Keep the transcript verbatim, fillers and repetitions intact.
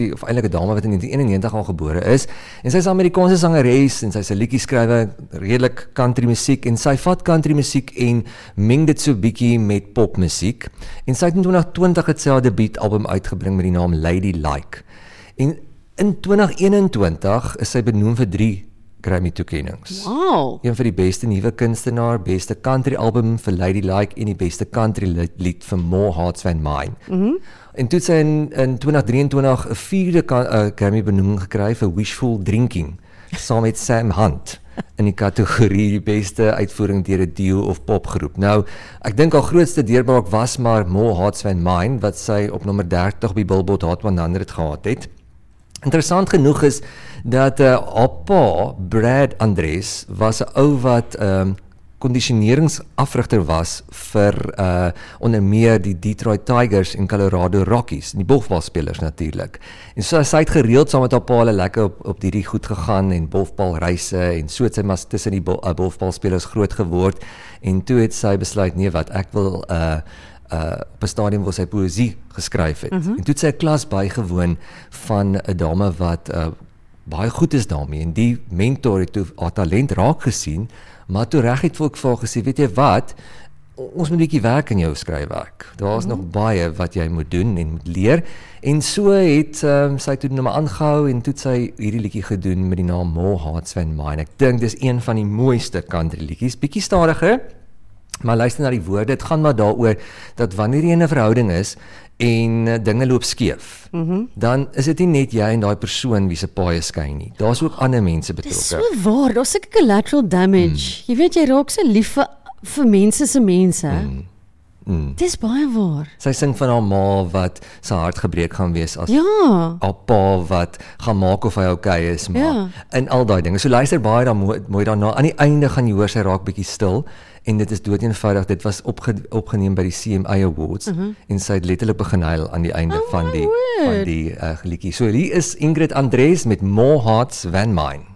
of eintlik 'n dame wat in negentien eenennegentig al gebore is, en sy is 'n Amerikaanse sangeres, en sy is 'n liedjieskrywer, redelik country musiek, en sy vat country musiek en meng dit so bietjie met popmusiek, en sy het in twintig twintig het sy haar debuutalbum uitgebring met die naam Lady Like, en in twintig eenentwintig is sy benoem vir drie Grammy-toekennings. Wow. Een vir die beste nuwe kunstenaar, beste country album vir Lady Like en die beste country lied vir More Hearts Than Mine. Mm-hmm. En toe het sy in, in twintig drieëntwintig 'n vierde uh, Grammy-benoeming gekry vir Wishful Drinking, saam met Sam Hunt, in die kategorie die beste uitvoering deur 'n duo of popgroep. Nou, ek dink haar grootste deurbraak was maar More Hearts Than Mine, wat sy op nommer dertig op die Billboard Hot honderd gehad het. Interessant genoeg is dat uh, haar pa, Brad Andress, was 'n ou wat um, kondisioneringsafrigter was vir uh, onder meer die Detroit Tigers en Colorado Rockies, die bofbalspelers natuurlik. En so sy het gereeld saam met haar pa hulle lekker op, op hierdie goed gegaan en bofbalreise, en so het sy maar tussen die bo, uh, bofbalspelers groot geword, en toe het sy besluit, nee wat, ek wil uh, uh, op 'n stadium waar sy poësie geskryf het. Mm-hmm. En toe het sy 'n klas bygewoon van 'n dame wat uh, baie goed is daarmee, en die mentor het toe haar talent raak gesien, maar toe reg het ook vir haar gesê, weet jy wat, ons moet 'n bietjie werk in jou skryfwerk. Daar is mm-hmm. nog baie wat jy moet doen en moet leer. En so het um, sy toe nou maar aangehou, en toe het sy hierdie liedjie gedoen met die naam More Hearts Than Mine. Ek dink dis een van die mooiste country liedjies, bietjie stadiger, maar luister na die woorde. Dit gaan maar daaroor dat wanneer jy in 'n verhouding is en uh, dinge loop skeef, mm-hmm. dan is dit nie net jy en daai persoon wie se paaie skyn nie. Daar's ook ander mense betrokke. Dis so waar, daar's seker collateral damage. Mm. Jy weet, jy raak so lief vir, vir mense se mense. Mm. Mm. Dis baie waar. Sy sing van haar ma wat sy hart gebreek gaan wees as ja. haar pa wat gaan maak of hy okay is, maar ja. en al daai dinge. So luister baie dan mooi, mooi daarna. Aan die einde gaan jy hoor sy raak bietjie stil, en dit is doodeenvoudig, dit was opge, opgeneem by die C M A Awards, uh-huh. en sy het letterlik begin huil aan die einde oh van die, van die uh, liedjie. So hier is Ingrid Andress met More Hearts Than Mine.